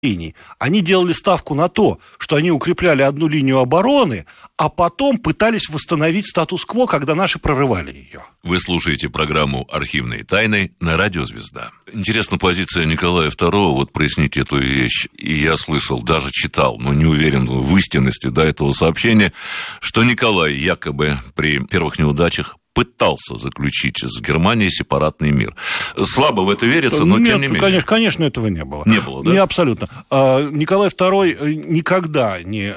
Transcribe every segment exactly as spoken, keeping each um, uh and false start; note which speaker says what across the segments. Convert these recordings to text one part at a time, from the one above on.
Speaker 1: линий. Они делали ставку на то, что они укрепляли одну линию обороны, а потом пытались восстановить статус-кво, когда наши прорывали ее.
Speaker 2: Вы слушаете программу «Архивные тайны» на радио «Звезда». Интересна позиция Николая второго, вот прояснить эту вещь. И я слышал, даже читал, но не уверен в истинности до этого сообщения, что Николай якобы при первых неудачах пытался заключить с Германией сепаратный мир. Слабо в это верится, но
Speaker 1: Нет,
Speaker 2: тем не менее.
Speaker 1: Конечно, конечно, этого не было.
Speaker 2: Не было, да?
Speaker 1: Не, абсолютно. Николай второй никогда не,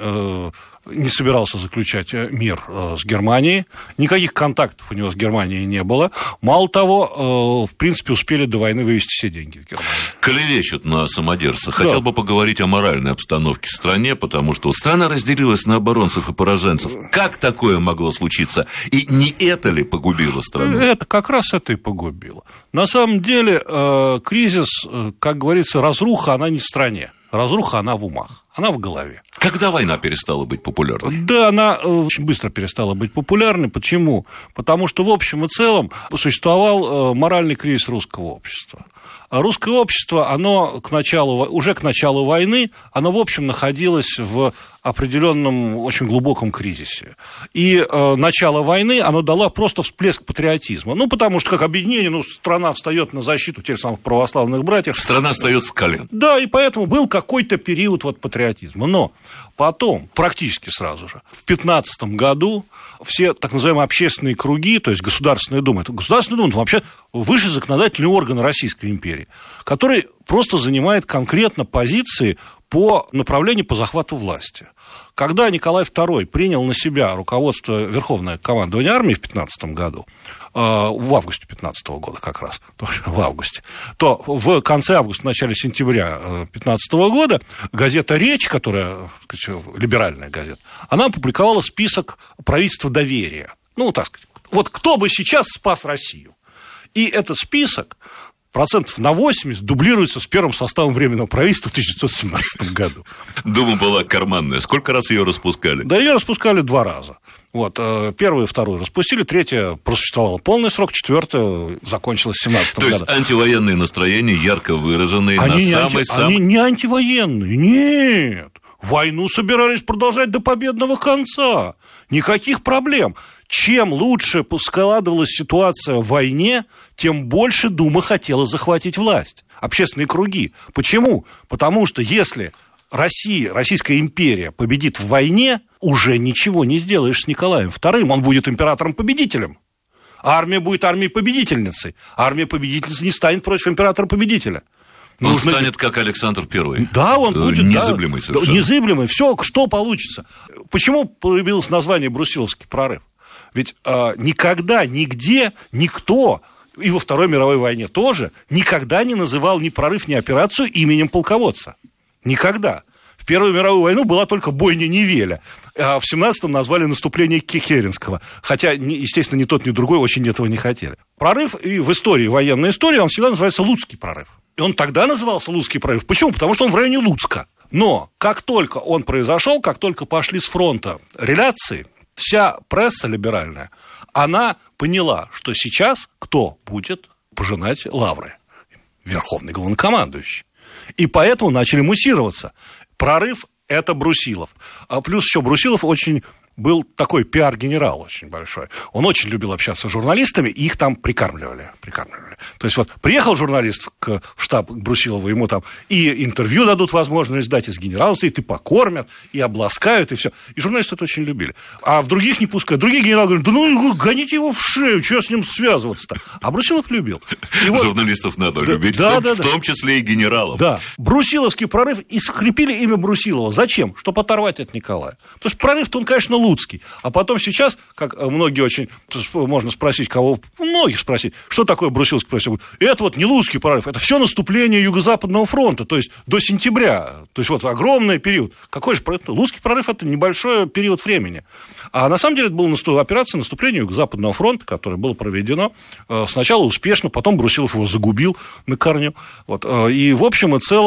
Speaker 1: не собирался заключать мир с Германией. Никаких контактов у него с Германией не было. Мало того, в принципе, успели до войны вывести все деньги из Германии.
Speaker 2: Клевещут на самодержца. Хотел
Speaker 1: да.
Speaker 2: бы поговорить о моральной обстановке в стране, потому что страна разделилась на оборонцев и пораженцев. Как такое могло случиться? И не это ли погубило страну?
Speaker 1: Это как раз это и погубило. На самом деле, э, кризис, э, как говорится, разруха, она не в стране. Разруха, она в умах, она в голове.
Speaker 2: Когда война перестала быть популярной?
Speaker 1: Да, она э, очень быстро перестала быть популярной. Почему? Потому что в общем и целом существовал э, моральный кризис русского общества. А русское общество, оно к началу, уже к началу войны, оно, в общем, находилось в определенном очень глубоком кризисе. И э, начало войны, оно дало просто всплеск патриотизма. Ну, потому что, как объединение, ну, страна встает на защиту тех самых православных братьев.
Speaker 2: Страна встает с колен.
Speaker 1: Да, и поэтому был какой-то период вот патриотизма. Но потом, практически сразу же, в пятнадцатом году все так называемые общественные круги, то есть Государственная Дума, это Государственная Дума, это вообще высший законодательный орган Российской империи, который просто занимает конкретно позиции по направлению по захвату власти. Когда Николай второй принял на себя руководство Верховное командование армии в пятнадцатом году, э, в августе пятнадцатого года как раз, в августе, то в конце августа, в начале сентября пятнадцатого года газета «Речь», которая, так сказать, либеральная газета, она опубликовала список правительства доверия. Ну, так сказать, вот кто бы сейчас спас Россию. И этот список процентов на восемьдесят дублируется с первым составом Временного правительства в тысяча девятьсот семнадцатом году.
Speaker 2: Дума была карманная. Сколько раз ее распускали?
Speaker 1: Да, ее распускали два раза. Вот, первую и вторую распустили, третья просуществовала полный срок, четвертая закончилась в семнадцатом году.
Speaker 2: То есть антивоенные настроения ярко выраженные
Speaker 1: они
Speaker 2: на
Speaker 1: не
Speaker 2: самой...
Speaker 1: анти... сам... Они не антивоенные, нет. Войну собирались продолжать до победного конца. Никаких проблем. Чем лучше складывалась ситуация в войне, тем больше Дума хотела захватить власть. Общественные круги. Почему? Потому что если Россия, Российская империя победит в войне, уже ничего не сделаешь с Николаем вторым. Он будет императором-победителем. Армия будет армией-победительницей. Армия-победительница не станет против императора-победителя.
Speaker 2: Он
Speaker 1: Нужно...
Speaker 2: станет как Александр Первый.
Speaker 1: Да, он будет.
Speaker 2: Незыблемый
Speaker 1: да,
Speaker 2: совершенно.
Speaker 1: Незыблемый. Все, что получится. Почему появилось название «Брусиловский прорыв»? Ведь э, никогда, нигде, никто, и во Второй мировой войне тоже, никогда не называл ни прорыв, ни операцию именем полководца. Никогда. В Первую мировую войну была только бойня Невеля, а в семнадцатом назвали наступление Керенского. Хотя, естественно, ни тот, ни другой очень этого не хотели. Прорыв и в истории, военной истории, он всегда называется Луцкий прорыв. И он тогда назывался Луцкий прорыв. Почему? Потому что он в районе Луцка. Но как только он произошел, как только пошли с фронта реляции, вся пресса либеральная, она поняла, что сейчас кто будет пожинать лавры? Верховный главнокомандующий. И поэтому начали муссироваться. Прорыв – это Брусилов. А плюс еще Брусилов очень был такой пиар-генерал очень большой. Он очень любил общаться с журналистами, и их там прикармливали. прикармливали. То есть вот приехал журналист к, в штаб к Брусилову, ему там и интервью дадут возможность дать, из генералства, и ты покормят, и обласкают, и все. И журналисты это очень любили. А в других не пускают. Другие генералы говорят, да ну гоните его в шею, что с ним связываться-то? А Брусилов любил. И вот...
Speaker 2: Журналистов надо да, любить,
Speaker 1: да,
Speaker 2: в, том,
Speaker 1: да,
Speaker 2: в
Speaker 1: да.
Speaker 2: том числе и генералов.
Speaker 1: Да. Брусиловский прорыв, и скрепили имя Брусилова. Зачем? Чтобы оторвать от Николая. То есть прорыв-то он, конечно, Луцкий. А потом сейчас, как многие очень, можно спросить, кого, многих спросить, что такое Брусиловский прорыв? Это вот не Луцкий прорыв, это все наступление Юго-Западного фронта, то есть до сентября. То есть вот огромный период. Какой же прорыв? Луцкий прорыв – это небольшой период времени. А на самом деле это была операция наступления Юго-Западного фронта, которое было проведено сначала успешно, потом Брусилов его загубил на корню. Вот. И в общем и целом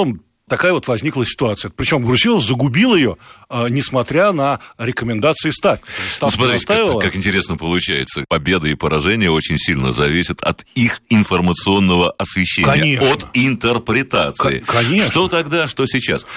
Speaker 1: такая вот возникла ситуация. Причем Брусилов загубил ее, несмотря на рекомендации Ставки. Ставка
Speaker 2: Смотрите, как, как интересно получается. Победа и поражение очень сильно зависят от их информационного освещения,
Speaker 1: Конечно.
Speaker 2: от интерпретации.
Speaker 1: К- конечно.
Speaker 2: Что тогда, что сейчас.